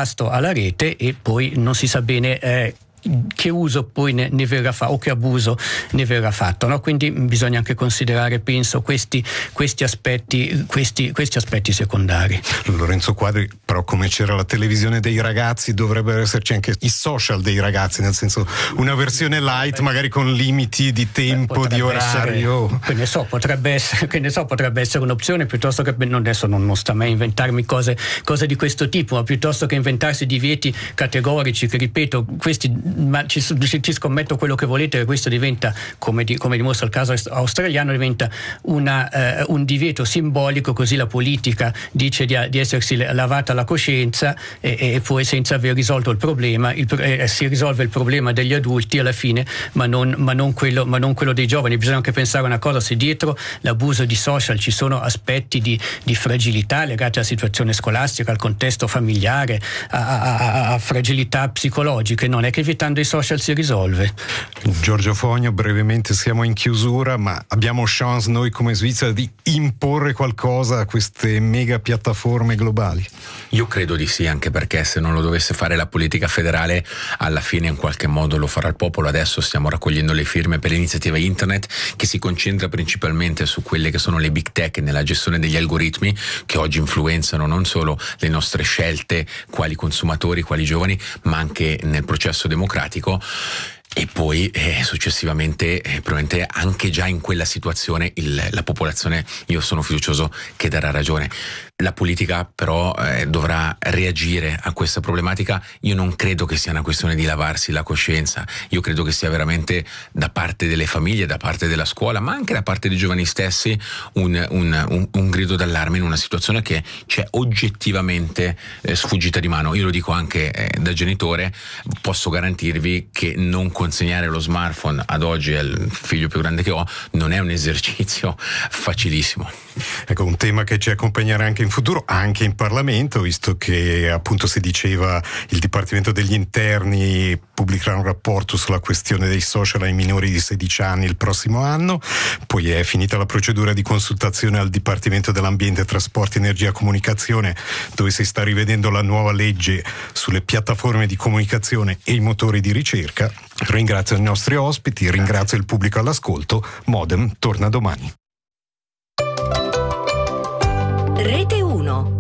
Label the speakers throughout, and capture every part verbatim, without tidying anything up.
Speaker 1: pasto alla rete e poi non si sa bene eh, che uso poi ne, ne verrà fatto o che abuso ne verrà fatto, no? Quindi bisogna anche considerare, penso, questi, questi aspetti questi, questi aspetti secondari.
Speaker 2: Lorenzo Quadri, però come c'era la televisione dei ragazzi dovrebbero esserci anche i social dei ragazzi, nel senso una versione light magari con limiti di tempo, di orario.
Speaker 1: Essere, che ne so, potrebbe essere, che ne so, potrebbe essere un'opzione, piuttosto che non, adesso non, non sta a me inventarmi cose, cose di questo tipo, ma piuttosto che inventarsi divieti categorici che, ripeto, questi ma ci, ci scommetto quello che volete che questo diventa, come, di, come dimostra il caso australiano, diventa una, eh, un divieto simbolico, così la politica dice di, di essersi lavata la coscienza e, e poi senza aver risolto il problema il, eh, si risolve il problema degli adulti alla fine, ma non, ma, non quello, ma non quello dei giovani. Bisogna anche pensare a una cosa: se dietro l'abuso di social ci sono aspetti di, di fragilità legati alla situazione scolastica, al contesto familiare, a, a, a, a fragilità psicologiche, non è che evitando i social si risolve.
Speaker 2: Giorgio Fogno, brevemente, siamo in chiusura, ma abbiamo chance noi come Svizzera di imporre qualcosa a queste mega piattaforme globali?
Speaker 3: Io credo di sì, anche perché se non lo dovesse fare la politica federale, alla fine in qualche modo lo farà il popolo. Adesso stiamo raccogliendo le firme per l'iniziativa internet, che si concentra principalmente su quelle che sono le big tech nella gestione degli algoritmi, che oggi influenzano non solo le nostre scelte quali consumatori, quali giovani, ma anche nel processo democratico. E poi eh, successivamente eh, probabilmente anche già in quella situazione il, la popolazione, io sono fiducioso che darà ragione. La politica però eh, dovrà reagire a questa problematica. Io non credo che sia una questione di lavarsi la coscienza, io credo che sia veramente da parte delle famiglie, da parte della scuola, ma anche da parte dei giovani stessi un, un, un, un grido d'allarme in una situazione che c'è oggettivamente eh, sfuggita di mano. Io lo dico anche eh, da genitore, posso garantirvi che non consegnare lo smartphone ad oggi al figlio più grande che ho non è un esercizio facilissimo.
Speaker 2: Ecco, un tema che ci accompagnerà anche in futuro, anche in Parlamento, visto che appunto si diceva il Dipartimento degli Interni pubblicherà un rapporto sulla questione dei social ai minori di sedici anni il prossimo anno. Poi è finita la procedura di consultazione al Dipartimento dell'Ambiente, Trasporti, Energia e Comunicazione, dove si sta rivedendo la nuova legge sulle piattaforme di comunicazione e i motori di ricerca. Ringrazio i nostri ospiti, ringrazio il pubblico all'ascolto. Modem torna domani.
Speaker 4: Rete uno.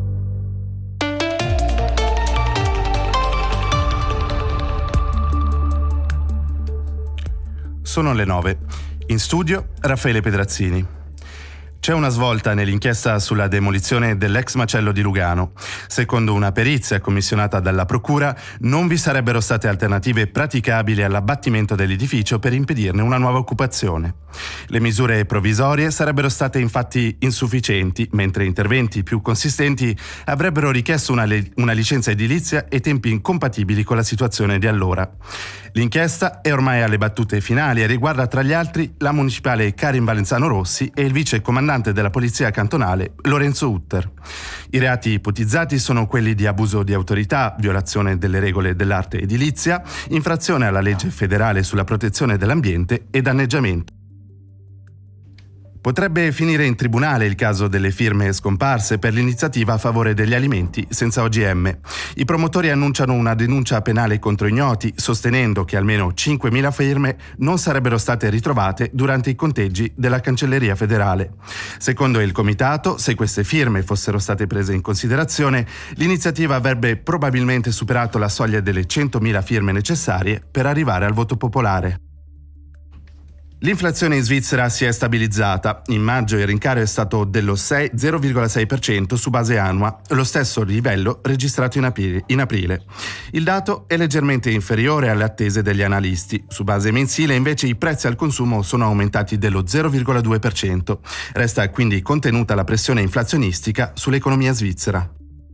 Speaker 5: Sono le nove. In studio Raffaele Pedrazzini. C'è una svolta nell'inchiesta sulla demolizione dell'ex macello di Lugano. Secondo una perizia commissionata dalla Procura, non vi sarebbero state alternative praticabili all'abbattimento dell'edificio per impedirne una nuova occupazione. Le misure provvisorie sarebbero state infatti insufficienti, mentre interventi più consistenti avrebbero richiesto una, le- una licenza edilizia e tempi incompatibili con la situazione di allora. L'inchiesta è ormai alle battute finali e riguarda tra gli altri la municipale Karin Valenzano Rossi e il vice comandante della polizia cantonale Lorenzo Utter. I reati ipotizzati sono quelli di abuso di autorità, violazione delle regole dell'arte edilizia, infrazione alla legge federale sulla protezione dell'ambiente e danneggiamento. Potrebbe finire in tribunale il caso delle firme scomparse per l'iniziativa a favore degli alimenti senza O G M. I promotori annunciano una denuncia penale contro ignoti, sostenendo che almeno cinquemila firme non sarebbero state ritrovate durante i conteggi della Cancelleria federale. Secondo il comitato, se queste firme fossero state prese in considerazione, l'iniziativa avrebbe probabilmente superato la soglia delle centomila firme necessarie per arrivare al voto popolare. L'inflazione in Svizzera si è stabilizzata. In maggio il rincaro è stato dello zero virgola sei per cento su base annua, lo stesso livello registrato in aprile, in aprile. Il dato è leggermente inferiore alle attese degli analisti. Su base mensile invece i prezzi al consumo sono aumentati dello zero virgola due per cento. Resta quindi contenuta la pressione inflazionistica sull'economia svizzera.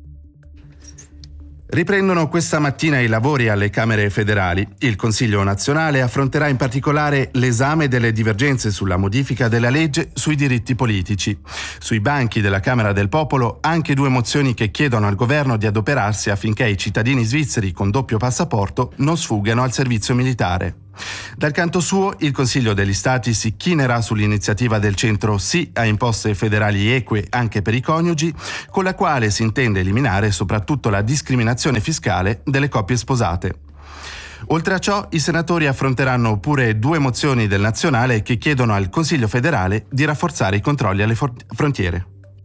Speaker 5: Riprendono questa mattina i lavori alle Camere federali. Il Consiglio nazionale affronterà in particolare l'esame delle divergenze sulla modifica della legge sui diritti politici. Sui banchi della Camera del Popolo anche due mozioni che chiedono al governo di adoperarsi affinché i cittadini svizzeri con doppio passaporto non sfuggano al servizio militare. Dal canto suo, il Consiglio degli Stati si chinerà sull'iniziativa del centro Sì a imposte federali eque anche per i coniugi, con la quale si intende eliminare soprattutto la discriminazione fiscale delle coppie sposate. Oltre a ciò, i senatori affronteranno pure due mozioni del Nazionale che chiedono al Consiglio federale di rafforzare i controlli alle for- frontiere.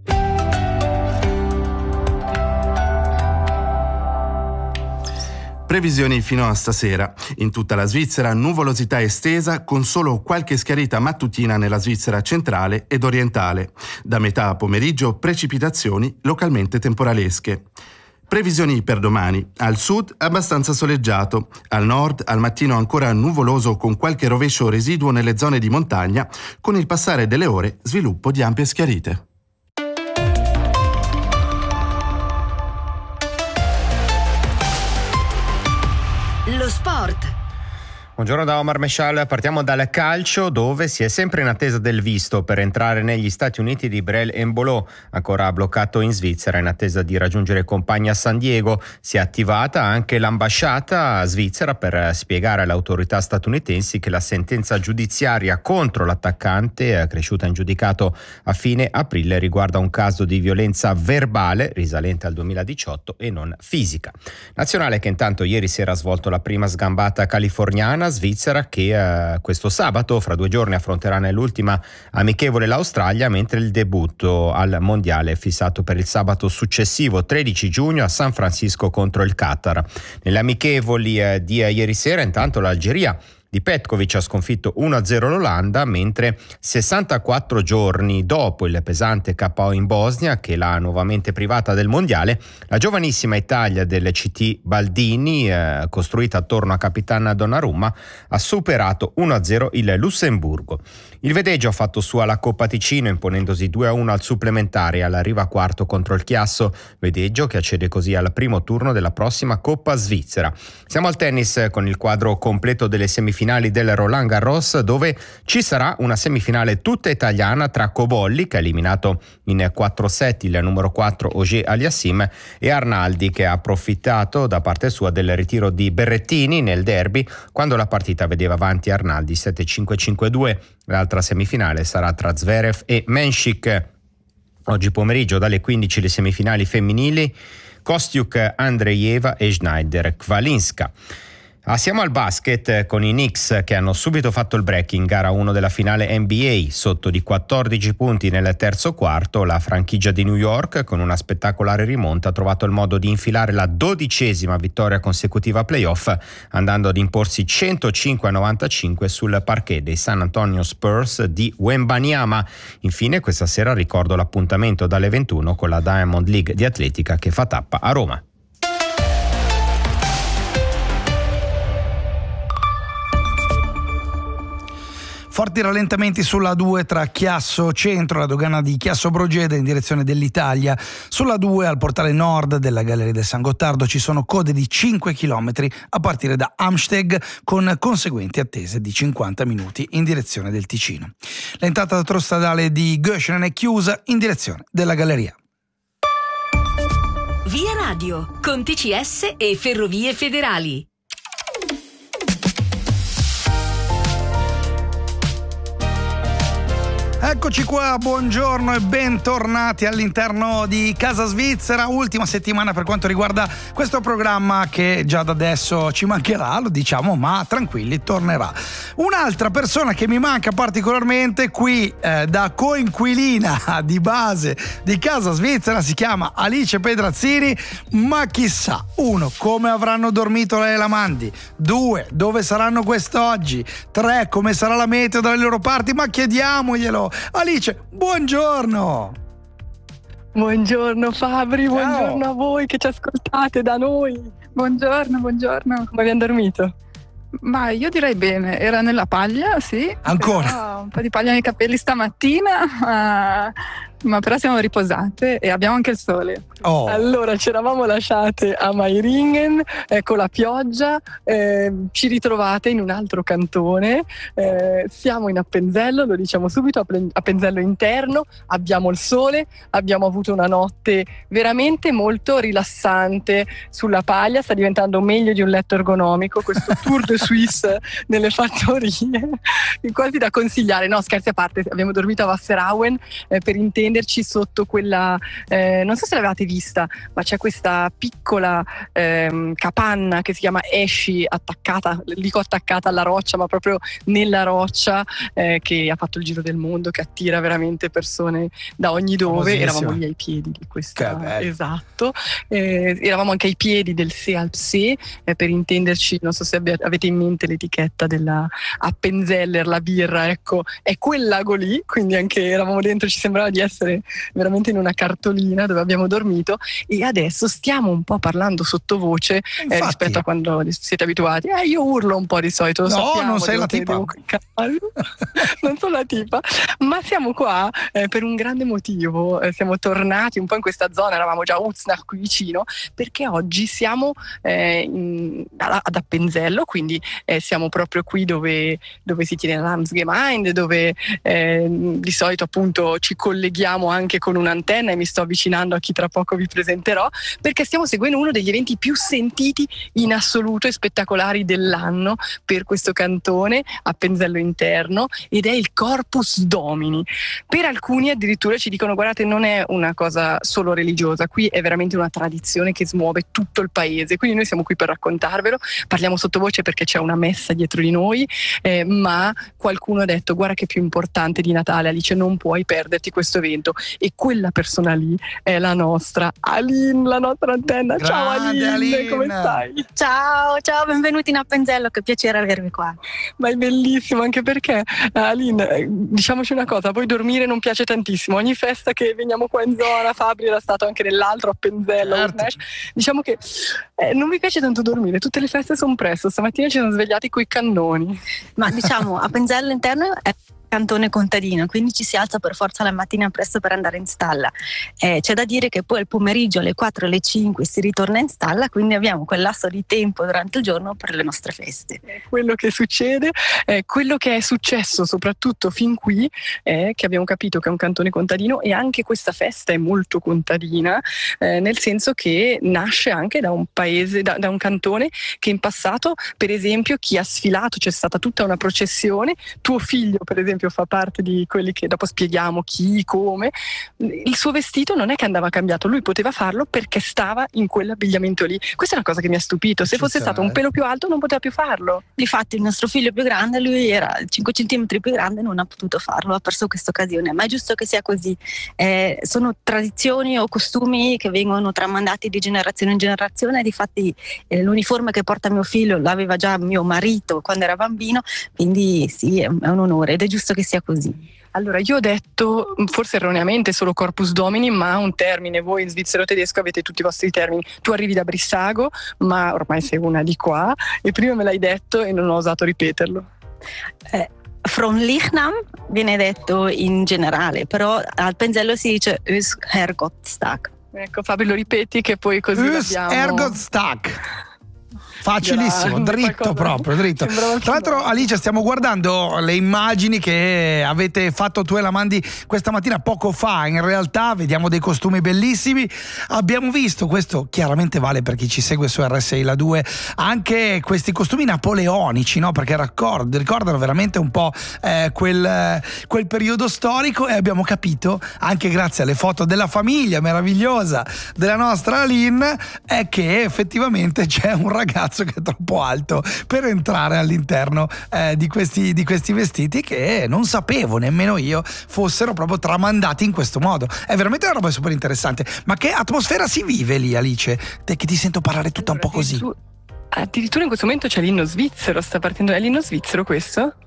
Speaker 5: Previsioni fino a stasera. In tutta la Svizzera nuvolosità estesa con solo qualche schiarita mattutina nella Svizzera centrale ed orientale. Da metà pomeriggio precipitazioni localmente temporalesche. Previsioni per domani. Al sud abbastanza soleggiato, al nord al mattino ancora nuvoloso con qualche rovescio residuo nelle zone di montagna, con il passare delle ore sviluppo di ampie schiarite.
Speaker 4: Lo sport.
Speaker 6: Buongiorno da Omar Meshal, partiamo dal calcio dove si è sempre in attesa del visto per entrare negli Stati Uniti di Brel Embolo, ancora bloccato in Svizzera in attesa di raggiungere i compagni a San Diego. Si è attivata anche l'ambasciata svizzera per spiegare alle autorità statunitensi che la sentenza giudiziaria contro l'attaccante, cresciuta in giudicato a fine aprile, riguarda un caso di violenza verbale risalente al duemiladiciotto e non fisica. Nazionale che intanto ieri sera ha svolto la prima sgambata californiana Svizzera che eh, questo sabato, fra due giorni, affronterà nell'ultima amichevole l'Australia, mentre il debutto al mondiale è fissato per il sabato successivo, tredici giugno, a San Francisco contro il Qatar. Nelle amichevoli eh, di eh, ieri sera, intanto, l'Algeria di Petkovic ha sconfitto uno a zero l'Olanda, mentre sessantaquattro giorni dopo il pesante K O in Bosnia, che l'ha nuovamente privata del mondiale, la giovanissima Italia del C T Baldini, eh, costruita attorno a Capitan Donnarumma, ha superato uno a zero il Lussemburgo. Il Vedeggio ha fatto sua la Coppa Ticino imponendosi due a uno al supplementare e all'arriva quarto contro il Chiasso. Vedeggio che accede così al primo turno della prossima Coppa Svizzera. Siamo al tennis con il quadro completo delle semifinali del Roland Garros, dove ci sarà una semifinale tutta italiana tra Cobolli, che ha eliminato in quattro set il numero quattro Auger Aliassime, e Arnaldi, che ha approfittato da parte sua del ritiro di Berrettini nel derby, quando la partita vedeva avanti Arnaldi sette cinque cinque due. L'altra semifinale sarà tra Zverev e Menšik. Oggi pomeriggio dalle quindici le semifinali femminili, Kostiuk, Andreeva e Schneider Kvalinska. Ah, siamo al basket con i Knicks che hanno subito fatto il break in gara uno della finale N B A. Sotto di quattordici punti nel terzo quarto, la franchigia di New York, con una spettacolare rimonta, ha trovato il modo di infilare la dodicesima vittoria consecutiva playoff, andando ad imporsi centocinque a novantacinque sul parquet dei San Antonio Spurs di Wembanyama. Infine questa sera ricordo l'appuntamento dalle ventuno con la Diamond League di atletica che fa tappa a Roma.
Speaker 7: Forti rallentamenti sulla due tra Chiasso Centro, la dogana di Chiasso Brogede in direzione dell'Italia. Sulla due al portale nord della Galleria del San Gottardo ci sono code di cinque chilometri a partire da Amsteg, con conseguenti attese di cinquanta minuti in direzione del Ticino. L'entrata autostradale di Göschenen è chiusa in direzione della Galleria.
Speaker 4: Via Radio con T C S e Ferrovie Federali.
Speaker 7: Eccoci qua, buongiorno e bentornati all'interno di Casa Svizzera, ultima settimana per quanto riguarda questo programma che già da adesso ci mancherà, lo diciamo, ma tranquilli, tornerà. Un'altra persona che mi manca particolarmente qui eh, da coinquilina di base di Casa Svizzera si chiama Alice Pedrazzini, ma chissà, uno, come avranno dormito lei e la Mandi, due, dove saranno quest'oggi, tre, come sarà la meteo dalle loro parti, ma chiediamoglielo. Alice, buongiorno!
Speaker 8: Buongiorno Fabri,
Speaker 7: Ciao.
Speaker 8: Buongiorno a voi che ci ascoltate da noi. Buongiorno, buongiorno. Come abbiamo dormito? Ma io direi bene, era nella paglia, sì.
Speaker 7: Ancora?
Speaker 8: Un po' di paglia nei capelli stamattina, ma Ma però siamo riposate e abbiamo anche il sole.
Speaker 7: Oh.
Speaker 8: Allora ci eravamo lasciate a Meiringen eh, con la pioggia, eh, ci ritrovate in un altro cantone, eh, siamo in Appenzello, lo diciamo subito, Appenzello interno, abbiamo il sole, abbiamo avuto una notte veramente molto rilassante sulla paglia, sta diventando meglio di un letto ergonomico questo Tour de Suisse nelle fattorie, quasi da consigliare. No, scherzi a parte, abbiamo dormito a Wasserhauen eh, per intenderci sotto quella, eh, non so se l'avevate vista, ma c'è questa piccola ehm, capanna che si chiama Esci, attaccata, dico attaccata alla roccia, ma proprio nella roccia, eh, che ha fatto il giro del mondo, che attira veramente persone da ogni dove. Eravamo lì ai piedi di questa, esatto, eh, eravamo anche ai piedi del See Alp See, eh, per intenderci, non so se avete in mente l'etichetta della Appenzeller, la birra, ecco, è quel lago lì, quindi anche eravamo dentro, ci sembrava di essere veramente in una cartolina dove abbiamo dormito, e adesso stiamo un po' parlando sottovoce eh, rispetto a quando siete abituati. Eh, io urlo un po' di solito, lo
Speaker 7: no,
Speaker 8: sappiamo,
Speaker 7: non sei la tipa.
Speaker 8: Devo... non sono la tipa, ma siamo qua eh, per un grande motivo. Eh, siamo tornati un po' in questa zona, eravamo già a Uznach qui vicino, perché oggi siamo eh, in, ad Appenzello, quindi eh, siamo proprio qui dove, dove si tiene l'Amtsgemeinde, dove eh, di solito appunto ci colleghiamo anche con un'antenna, e mi sto avvicinando a chi tra poco vi presenterò, perché stiamo seguendo uno degli eventi più sentiti in assoluto e spettacolari dell'anno per questo cantone Appenzello interno, ed è il Corpus Domini. Per alcuni addirittura ci dicono: guardate, non è una cosa solo religiosa, qui è veramente una tradizione che smuove tutto il paese, quindi noi siamo qui per raccontarvelo, parliamo sottovoce perché c'è una messa dietro di noi, eh, ma qualcuno ha detto: guarda che più importante di Natale, Alice, non puoi perderti questo evento. E quella persona lì è la nostra Aline, la nostra antenna.
Speaker 7: Grande
Speaker 8: ciao Aline,
Speaker 7: Aline,
Speaker 8: come stai?
Speaker 9: Ciao, ciao, benvenuti in Appenzello, che piacere avervi qua.
Speaker 8: Ma è bellissimo, anche perché Aline, diciamoci una cosa, a voi dormire non piace tantissimo. Ogni festa che veniamo qua in zona, Fabri era stato anche nell'altro Appenzello,
Speaker 7: certo.
Speaker 8: Diciamo che eh, non vi piace tanto dormire, tutte le feste sono presto, stamattina ci siamo svegliati coi cannoni.
Speaker 9: Ma diciamo, Appenzello interno è cantone contadino, quindi ci si alza per forza la mattina presto per andare in stalla. Eh, c'è da dire che poi al pomeriggio alle quattro, alle cinque si ritorna in stalla, quindi abbiamo quel lasso di tempo durante il giorno per le nostre feste.
Speaker 8: Quello che succede, eh, quello che è successo soprattutto fin qui è che abbiamo capito che è un cantone contadino, e anche questa festa è molto contadina, eh, nel senso che nasce anche da un paese, da, da un cantone che in passato, per esempio, chi ha sfilato, c'è stata tutta una processione, tuo figlio per esempio fa parte di quelli che dopo spieghiamo chi, come. Il suo vestito non è che andava cambiato, lui poteva farlo perché stava in quell'abbigliamento lì. Questa è una cosa che mi ha stupito, se fosse stato un pelo più alto non poteva più farlo.
Speaker 9: Difatti il nostro figlio più grande, lui era cinque centimetri più grande, non ha potuto farlo, ha perso questa occasione, ma è giusto che sia così. Eh, sono tradizioni o costumi che vengono tramandati di generazione in generazione. Difatti eh, l'uniforme che porta mio figlio l'aveva già mio marito quando era bambino, quindi sì, è un onore ed è giusto che sia così.
Speaker 8: Allora, io ho detto, forse erroneamente, solo Corpus Domini, ma un termine, voi in svizzero tedesco avete tutti i vostri termini. Tu arrivi da Brissago, ma ormai sei una di qua, e prima me l'hai detto e non ho osato ripeterlo.
Speaker 9: Eh, Fronleichnam viene detto in generale, però al Appenzello si dice Us Herrgottstag.
Speaker 8: Ecco, Fabio, lo ripeti che poi così
Speaker 7: Us
Speaker 8: abbiamo...
Speaker 7: Herrgottstag. Facilissimo,
Speaker 8: Grande,
Speaker 7: dritto
Speaker 8: qualcosa.
Speaker 7: proprio, dritto. Tra l'altro, Alice, stiamo guardando le immagini che avete fatto tu e la Mandi questa mattina poco fa. In realtà vediamo dei costumi bellissimi. Abbiamo visto, questo chiaramente vale per chi ci segue su R S I La due, anche questi costumi napoleonici, no? Perché raccord- ricordano veramente un po' eh, quel, quel periodo storico, e abbiamo capito, anche grazie alle foto della famiglia meravigliosa della nostra Aline, è che effettivamente c'è un ragazzo che è troppo alto per entrare all'interno eh, di, questi, di questi vestiti, che non sapevo nemmeno io fossero proprio tramandati in questo modo. È veramente una roba super interessante. Ma che atmosfera si vive lì, Alice? Te che ti sento parlare tutta un po' così.
Speaker 8: Addirittura in questo momento c'è l'inno svizzero, sta partendo. È l'inno svizzero questo?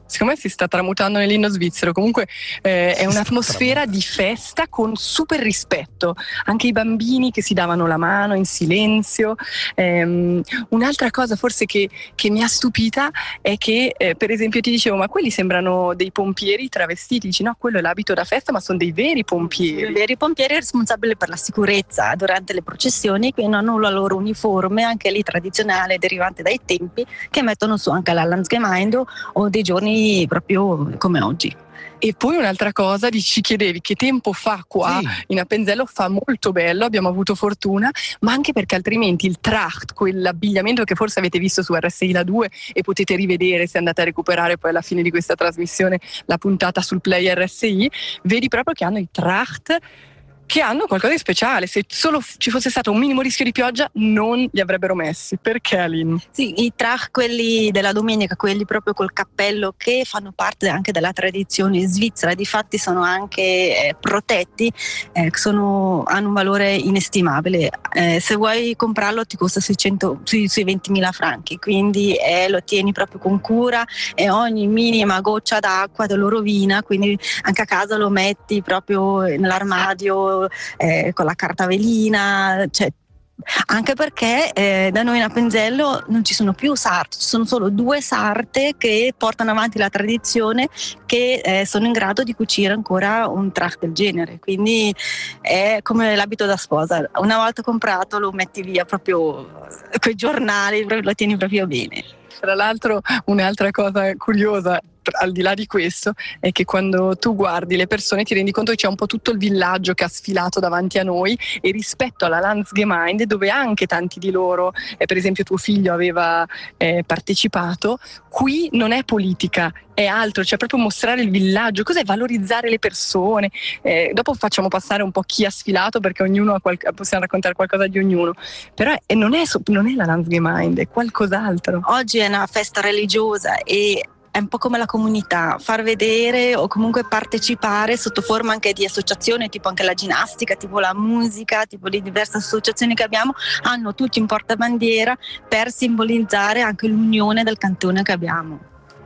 Speaker 8: secondo me si sta tramutando nell'inno svizzero. Comunque eh, è un'atmosfera di festa con super rispetto, anche i bambini che si davano la mano in silenzio. Ehm, un'altra cosa forse che, che mi ha stupita è che eh, per esempio ti dicevo, ma quelli sembrano dei pompieri travestiti. Dici no, quello è l'abito da festa, ma sono dei veri pompieri.
Speaker 9: I veri pompieri responsabili per la sicurezza durante le processioni, che hanno la loro uniforme, anche lì tradizionale, derivante dai tempi, che mettono su anche la Landsgemeinde o dei giorni proprio come oggi.
Speaker 8: E poi un'altra cosa, ci chiedevi che tempo fa qua, sì. In Appenzello fa molto bello, abbiamo avuto fortuna, ma anche perché altrimenti il Tracht, quell'abbigliamento che forse avete visto su R S I La due e potete rivedere se andate a recuperare poi alla fine di questa trasmissione la puntata sul Play R S I, vedi proprio che hanno i Tracht che hanno qualcosa di speciale. Se solo ci fosse stato un minimo rischio di pioggia non li avrebbero messi. Perché, Aline?
Speaker 9: Sì, i Tracht, quelli della domenica, quelli proprio col cappello, che fanno parte anche della tradizione svizzera, difatti sono anche eh, protetti, eh, sono, hanno un valore inestimabile. Eh, se vuoi comprarlo ti costa seicento, sui, sui ventimila franchi, quindi eh, lo tieni proprio con cura e ogni minima goccia d'acqua te lo rovina, quindi anche a casa lo metti proprio nell'armadio Eh, con la carta velina, cioè, anche perché eh, da noi in Appenzello non ci sono più sarte, ci sono solo due sarte che portano avanti la tradizione, che eh, sono in grado di cucire ancora un tracht del genere, quindi è come l'abito da sposa, una volta comprato lo metti via proprio coi giornali, lo tieni proprio bene.
Speaker 8: Tra l'altro un'altra cosa curiosa, al di là di questo, è che quando tu guardi le persone ti rendi conto che c'è un po' tutto il villaggio che ha sfilato davanti a noi, e rispetto alla Landsgemeinde, dove anche tanti di loro, eh, per esempio tuo figlio aveva eh, partecipato, qui non è politica, è altro, cioè proprio mostrare il villaggio, cos'è valorizzare le persone. Eh, dopo facciamo passare un po' chi ha sfilato, perché ognuno ha qual- possiamo raccontare qualcosa di ognuno, però è, non, è, non è la Landsgemeinde, è qualcos'altro.
Speaker 9: Oggi è una festa religiosa e è un po' come la comunità, far vedere o comunque partecipare sotto forma anche di associazioni, tipo anche la ginnastica, tipo la musica, tipo le diverse associazioni che abbiamo, hanno tutti un portabandiera per simbolizzare anche l'unione del cantone che abbiamo.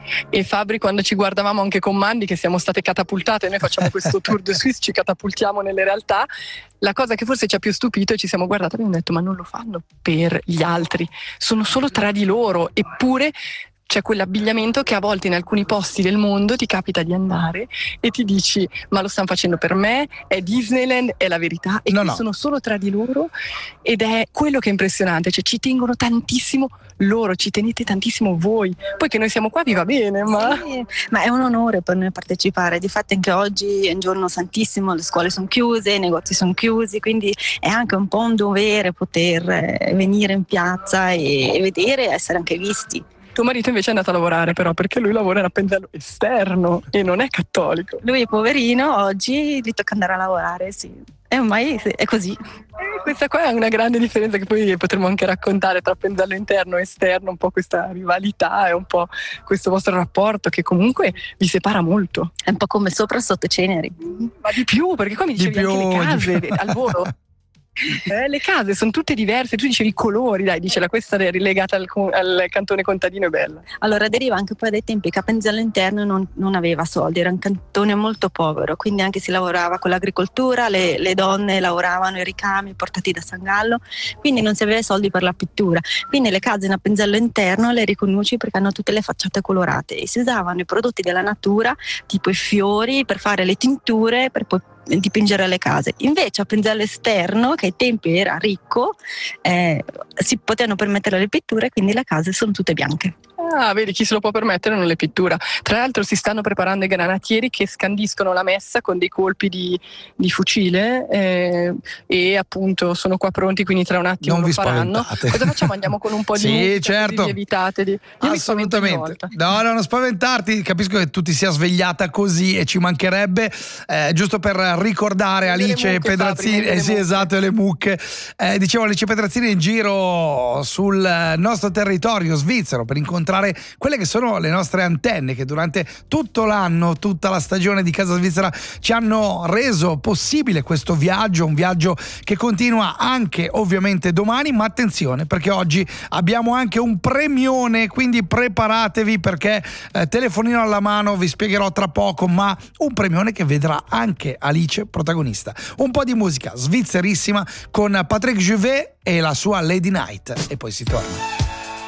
Speaker 8: E Fabri, quando ci guardavamo anche con Mandy, che siamo state catapultate, noi facciamo questo tour de Suisse, ci catapultiamo nelle realtà, la cosa che forse ci ha più stupito, e ci siamo guardate e abbiamo detto ma non lo fanno per gli altri, sono solo tra di loro, eppure c'è quell'abbigliamento che a volte in alcuni posti del mondo ti capita di andare e ti dici ma lo stanno facendo per me, è Disneyland, è la verità, e no, qui no. sono solo tra di loro, ed è quello che è impressionante, cioè ci tengono tantissimo loro, ci tenete tantissimo voi, poi che noi siamo qua vi va bene, ma...
Speaker 9: Sì, ma è un onore per noi partecipare, difatti anche oggi è un giorno santissimo, le scuole sono chiuse, i negozi sono chiusi, quindi è anche un po' un dovere poter venire in piazza e vedere e essere anche visti.
Speaker 8: Tuo marito invece è andato a lavorare, però, perché lui lavora in Appenzello esterno e non è cattolico.
Speaker 9: Lui è poverino, oggi gli tocca andare a lavorare, sì. E ormai è così.
Speaker 8: E questa qua è una grande differenza che poi potremmo anche raccontare tra Appenzello interno e esterno, un po' questa rivalità e un po' questo vostro rapporto che comunque vi separa molto.
Speaker 9: È un po' come sopra e sotto Ceneri.
Speaker 8: Ma di più, perché qua mi dicevi
Speaker 7: di più,
Speaker 8: anche le case al volo. Eh, le case sono tutte diverse, tu dicevi i colori, dai, dice la questa è rilegata al, al cantone contadino, è bella.
Speaker 9: Allora deriva anche poi dai tempi che Appenzello interno non, non aveva soldi, era un cantone molto povero, quindi anche si lavorava con l'agricoltura, le, le donne lavoravano i ricami portati da San Gallo, quindi non si aveva soldi per la pittura, quindi le case in Appenzello interno le riconosci perché hanno tutte le facciate colorate e si usavano i prodotti della natura, tipo i fiori, per fare le tinture, per poi dipingere le case. Invece Appenzello esterno, che ai tempi era ricco, eh, si potevano permettere le pitture, quindi le case sono tutte bianche.
Speaker 8: Ah, vedi, chi se lo può permettere non le pittura. Tra l'altro si stanno preparando i granatieri che scandiscono la messa con dei colpi di, di fucile eh, e appunto sono qua pronti, quindi tra un attimo
Speaker 7: non
Speaker 8: lo
Speaker 7: vi
Speaker 8: faranno.
Speaker 7: Spaventate.
Speaker 8: Cosa facciamo? Andiamo con un po' di
Speaker 7: sì,
Speaker 8: musica,
Speaker 7: certo.
Speaker 8: così vi evitate di... Io
Speaker 7: assolutamente. No, no, non spaventarti, capisco che tu ti sia svegliata così e ci mancherebbe, eh, giusto per ricordare
Speaker 8: le
Speaker 7: Alice
Speaker 8: mucche,
Speaker 7: Pedrazzini,
Speaker 8: Fabri,
Speaker 7: eh, sì, esatto, e le mucche. Eh, dicevo Alice Pedrazzini in giro sul nostro territorio svizzero per incontrare ascoltare quelle che sono le nostre antenne, che durante tutto l'anno, tutta la stagione di Casa Svizzera ci hanno reso possibile questo viaggio, un viaggio che continua anche ovviamente domani, ma attenzione perché oggi abbiamo anche un premione, quindi preparatevi perché eh, telefonino alla mano, vi spiegherò tra poco, ma un premione che vedrà anche Alice protagonista. Un po' di musica svizzerissima con Patrick Juvet e la sua Lady Night e poi si torna.